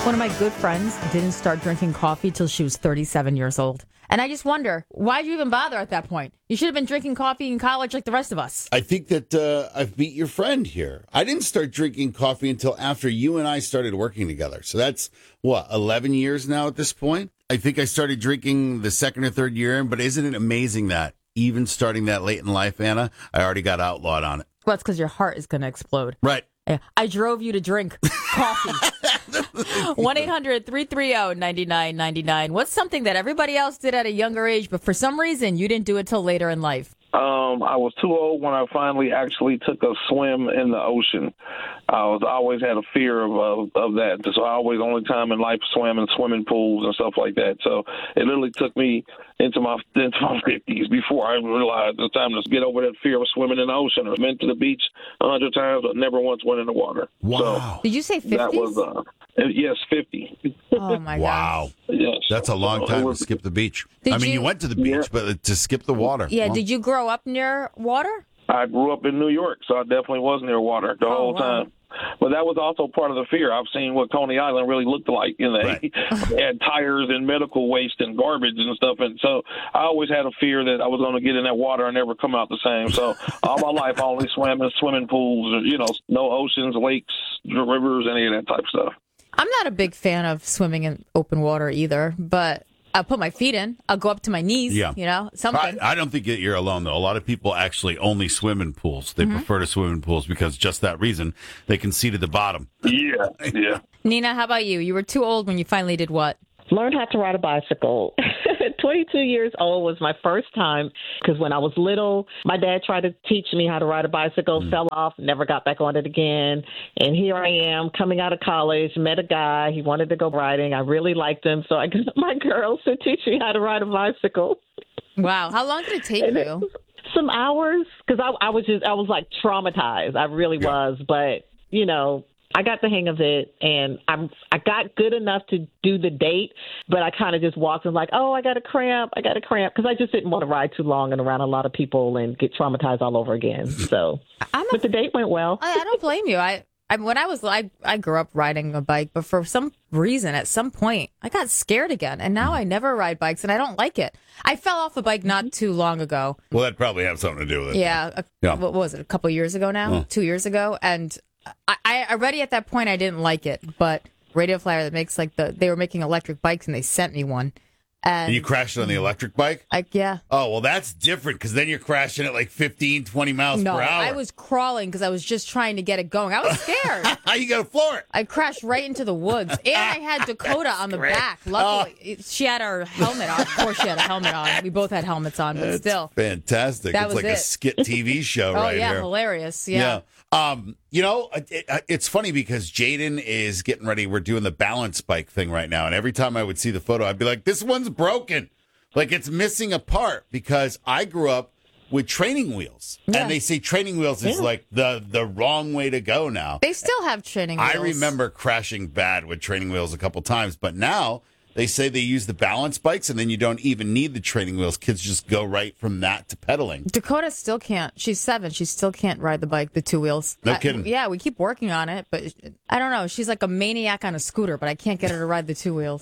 One of my good friends didn't start drinking coffee till she was 37 years old. And I just wonder, why'd you even bother at that point? You should have been drinking coffee in college like the rest of us. I think that I've beat your friend here. I didn't start drinking coffee until after you and I started working together. So that's, 11 years now at this point? I think I started drinking the second or third year in, but isn't it amazing that even starting that late in life, Anna, I already got outlawed on it? Well, it's because your heart is going to explode. Right. I drove you to drink coffee. 1-800-330-9999. What's something that everybody else did at a younger age, but for some reason you didn't do it till later in life? I was too old when I finally actually took a swim in the ocean. I always had a fear of that. So I always, only time in life, swam in swimming pools and stuff like that. So it literally took me into my 50s before I realized it was time to get over that fear of swimming in the ocean. I've been to the beach 100 times, but never once went in the water. Wow. So did you say 50s? that was, yes, 50. Oh, my God. Wow. Yes. That's a long time to skip the beach. You went to the beach, but to skip the water. Yeah, Well, did you grow up near water? I grew up in New York, so I definitely was near water the whole time. But that was also part of the fear. I've seen what Coney Island really looked like. They had tires and medical waste and garbage and stuff. And so I always had a fear that I was going to get in that water and never come out the same. So all my life I only swam in swimming pools, no oceans, lakes, rivers, any of that type of stuff. I'm not a big fan of swimming in open water either, but I'll put my feet in. I'll go up to my knees, something. I don't think that you're alone, though. A lot of people actually only swim in pools. They prefer to swim in pools because just that reason, they can see to the bottom. Yeah. Nina, how about you? You were too old when you finally did what? Learned how to ride a bicycle. 22 years old was my first time because when I was little, my dad tried to teach me how to ride a bicycle, fell off, never got back on it again. And here I am coming out of college, met a guy. He wanted to go riding. I really liked him. So I got my girls to teach me how to ride a bicycle. Wow. How long did it take you? Some hours because I was like traumatized. I really was. But, I got the hang of it, and I got good enough to do the date, but I kind of just walked and like, oh, I got a cramp, because I just didn't want to ride too long and around a lot of people and get traumatized all over again. So, but the date went well. I don't blame you. I grew up riding a bike, but for some reason, at some point, I got scared again, and now I never ride bikes, and I don't like it. I fell off a bike not too long ago. Well, that probably has something to do with it. Yeah. What was it? A couple years ago now? 2 years ago, and I already at that point I didn't like it, but Radio Flyer that makes they were making electric bikes and they sent me one. And you crashed on the electric bike? Yeah. Oh, well, that's different because then you're crashing at like 15, 20 miles per hour. I was crawling because I was just trying to get it going. I was scared. You got to floor it. I crashed right into the woods. And I had Dakota on the back. Luckily, she had her helmet on. Of course, she had a helmet on. We both had helmets on, but still. Fantastic. It's like a skit TV show right here. Oh, yeah, hilarious. Yeah. It's funny because Jaden is getting ready. We're doing the balance bike thing right now. And every time I would see the photo, I'd be like, this one's broken. Like it's missing a part because I grew up with training wheels. Yeah. And they say training wheels is like the wrong way to go now. They still have training wheels. I remember crashing bad with training wheels a couple times, but now they say they use the balance bikes and then you don't even need the training wheels. Kids just go right from that to pedaling. Dakota still can't. She's 7. She still can't ride the bike, the 2 wheels. No kidding. Yeah, we keep working on it, but I don't know. She's like a maniac on a scooter, but I can't get her to ride the 2 wheels.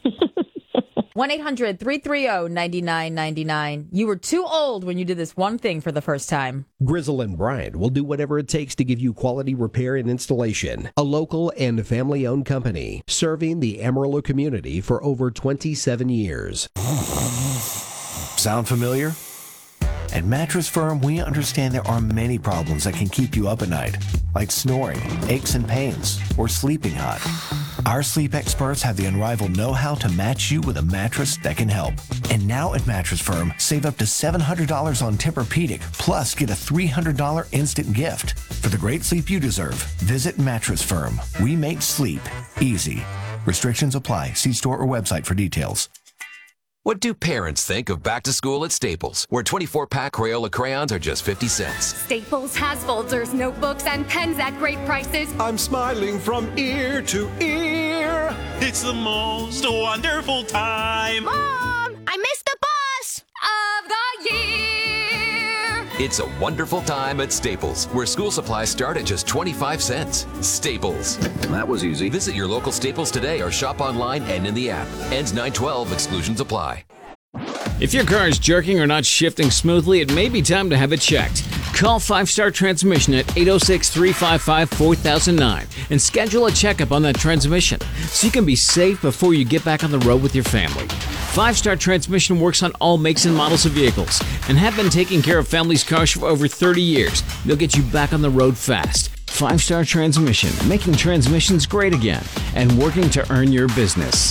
1-800-330-9999. You were too old when you did this one thing for the first time. Grizzle and Bryant will do whatever it takes to give you quality repair and installation. A local and family-owned company serving the Amarillo community for over 27 years. Sound familiar? At Mattress Firm, we understand there are many problems that can keep you up at night, like snoring, aches and pains, or sleeping hot. Our sleep experts have the unrivaled know-how to match you with a mattress that can help. And now at Mattress Firm, save up to $700 on Tempur-Pedic, plus get a $300 instant gift. For the great sleep you deserve, visit Mattress Firm. We make sleep easy. Restrictions apply. See store or website for details. What do parents think of back to school at Staples, where 24-pack Crayola crayons are just 50 cents? Staples has folders, notebooks, and pens at great prices. I'm smiling from ear to ear. It's the most wonderful time. Mom, I missed the bus of the year. It's a wonderful time at Staples, where school supplies start at just 25 cents. Staples. That was easy. Visit your local Staples today or shop online and in the app. Ends 9/12. Exclusions apply. If your car is jerking or not shifting smoothly, it may be time to have it checked. Call 5 Star Transmission at 806-355-4009 and schedule a checkup on that transmission so you can be safe before you get back on the road with your family. 5 Star Transmission works on all makes and models of vehicles and have been taking care of families' cars for over 30 years. They'll get you back on the road fast. 5 Star Transmission, making transmissions great again and working to earn your business.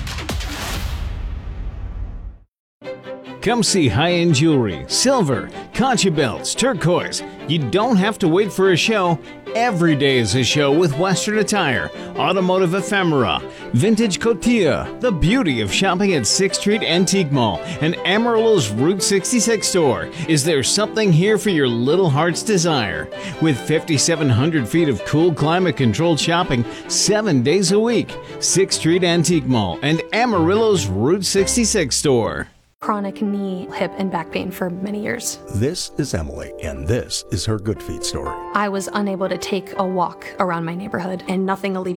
Come see high-end jewelry, silver, concha belts, turquoise. You don't have to wait for a show. Every day is a show with Western attire, automotive ephemera, vintage couture, the beauty of shopping at 6th Street Antique Mall and Amarillo's Route 66 store. Is there something here for your little heart's desire? With 5,700 feet of cool climate-controlled shopping 7 days a week, 6th Street Antique Mall and Amarillo's Route 66 store. Chronic knee, hip, and back pain for many years. This is Emily, and this is her Good Feet story. I was unable to take a walk around my neighborhood, and nothing alleviated.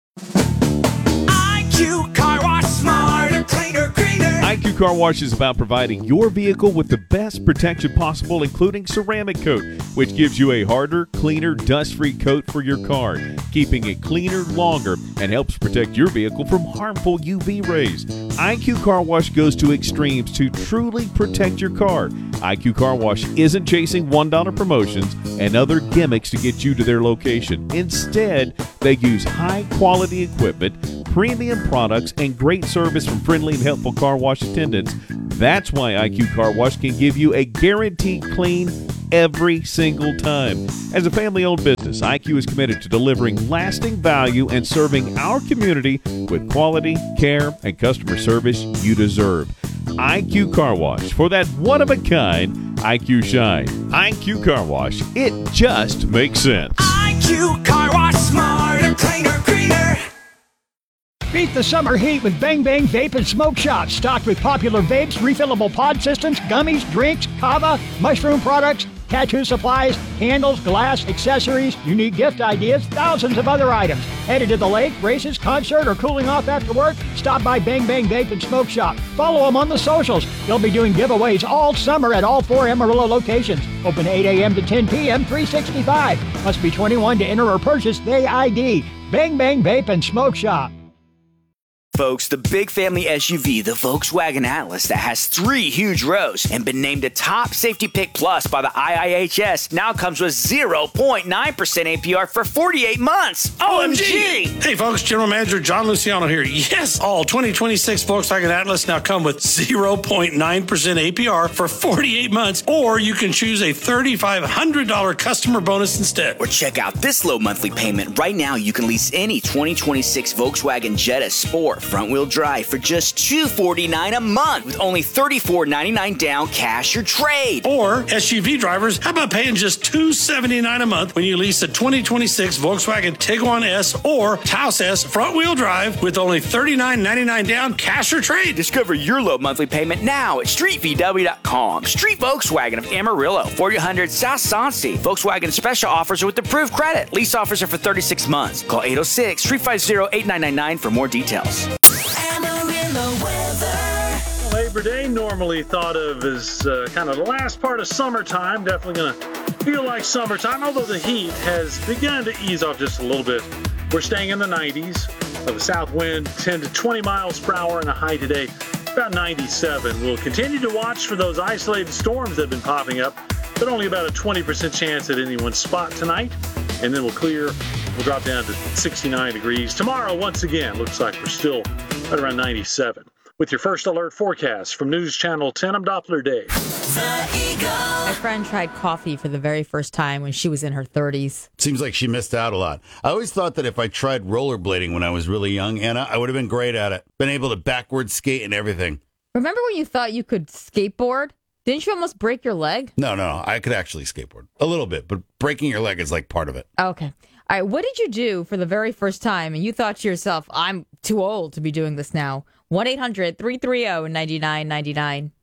IQ Car Wash, smarter, cleaner, greener. IQ Car Wash is about providing your vehicle with the best protection possible, including ceramic coat, which gives you a harder, cleaner, dust-free coat for your car, keeping it cleaner longer and helps protect your vehicle from harmful UV rays. IQ Car Wash goes to extremes to truly protect your car. IQ Car Wash isn't chasing $1 promotions and other gimmicks to get you to their location. Instead, they use high-quality equipment, premium products, and great service from friendly and helpful car wash attendants. That's why IQ Car Wash can give you a guaranteed clean every single time. As a family-owned business, IQ is committed to delivering lasting value and serving our community with quality, care, and customer service you deserve. IQ Car Wash, for that one-of-a-kind IQ shine. IQ Car Wash, it just makes sense. IQ Car Wash, smarter, cleaner, greener. Beat the summer heat with Bang Bang Vape and Smoke Shop, stocked with popular vapes, refillable pod systems, gummies, drinks, kava, mushroom products, tattoo supplies, candles, glass, accessories, unique gift ideas, thousands of other items. Headed to the lake, races, concert, or cooling off after work? Stop by Bang Bang Vape and Smoke Shop. Follow them on the socials. They'll be doing giveaways all summer at all 4 Amarillo locations. Open 8 a.m. to 10 p.m., 365. Must be 21 to enter or purchase the ID. Bang Bang Vape and Smoke Shop. Folks, the big family SUV, the Volkswagen Atlas, that has 3 huge rows and been named a top safety pick plus by the IIHS, now comes with 0.9% APR for 48 months. OMG! Hey folks, General Manager John Luciano here. Yes, all 2026 Volkswagen Atlas now come with 0.9% APR for 48 months, or you can choose a $3,500 customer bonus instead. Or check out this low monthly payment. Right now, you can lease any 2026 Volkswagen Jetta Sport front-wheel drive for just $249 a month with only $34.99 down, cash or trade. Or SUV drivers, how about paying just $279 a month when you lease a 2026 Volkswagen Tiguan S or Taos S front-wheel drive with only $39.99 down, cash or trade. Discover your low monthly payment now at StreetVW.com. Street Volkswagen of Amarillo, 400 South Sonsi. Volkswagen special offers are with approved credit. Lease offers are for 36 months. Call 806-350-8999 for more details. Labor Day, normally thought of as kind of the last part of summertime. Definitely going to feel like summertime, although the heat has begun to ease off just a little bit. We're staying in the 90s. The south wind 10 to 20 miles per hour and a high today about 97. We'll continue to watch for those isolated storms that have been popping up, but only about a 20% chance at any one spot tonight. And then we'll clear. We'll drop down to 69 degrees. Tomorrow, once again, looks like we're still right around 97. With your first alert forecast from News Channel 10, I'm Doppler Dave. My friend tried coffee for the very first time when she was in her 30s. Seems like she missed out a lot. I always thought that if I tried rollerblading when I was really young, Anna, I would have been great at it. Been able to backward skate and everything. Remember when you thought you could skateboard? Didn't you almost break your leg? No. I could actually skateboard. A little bit, but breaking your leg is like part of it. Okay. All right. What did you do for the very first time and you thought to yourself, I'm too old to be doing this now? 1-800-330-9999.